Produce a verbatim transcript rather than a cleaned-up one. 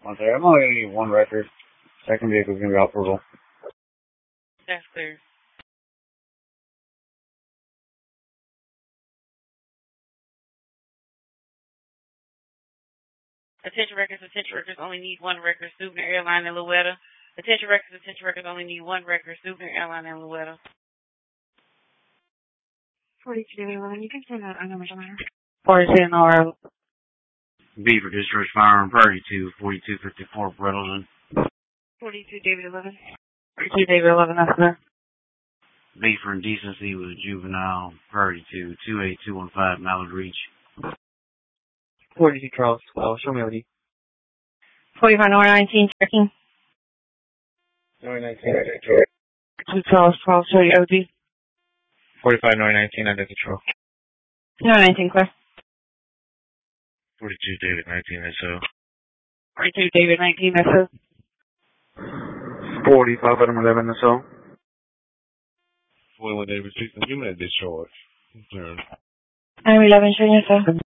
One second. I'm only going to need one record. Second vehicle is going to be operable. That's clear. Attention records, attention records only need one record. Student Airline and Louetta. Attention records, attention records only need one record. Student Airline and Louetta. forty-two David eleven, you can send out a number to matter. forty-two Nora. B for discharge firearm priority to forty-two fifty-four Brettleton. forty-two David eleven. forty-two David eleven, that's clear. B for indecency with juvenile priority to two eight two one five Mallard Reach. forty-two Charles twelve, show me O D. forty-five Nora nineteen, checking. Nora nineteen, two Charles twelve, show you O D. forty-five Nora nineteen, under control. Nora nineteen, clear. forty-two David nineteen S O. forty-two David nineteen, S O. forty-five Adam eleven S O. forty-one David six, give me that discharge. I'm eleven, showing S O.